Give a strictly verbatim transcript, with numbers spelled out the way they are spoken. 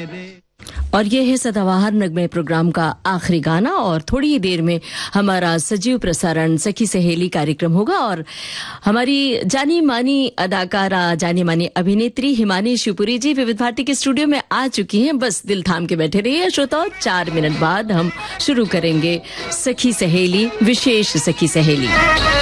और ये है सदाबहार नगमे प्रोग्राम का आखिरी गाना और थोड़ी ही देर में हमारा सजीव प्रसारण सखी सहेली कार्यक्रम होगा और हमारी जानी मानी अदाकारा जानी मानी अभिनेत्री हिमानी शिवपुरी जी विविध भारती के स्टूडियो में आ चुकी हैं। बस दिल थाम के बैठे रहिए श्रोताओ, चार मिनट बाद हम शुरू करेंगे सखी सहेली, विशेष सखी सहेली।